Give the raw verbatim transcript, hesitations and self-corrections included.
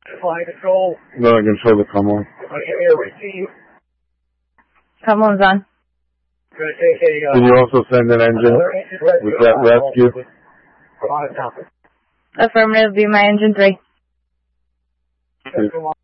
Flight control. No, I control the come on. Okay, receive. Come on's on. Going to take a, uh, Can you also send an engine with that rescue? Affirmative, be my engine three. Okay.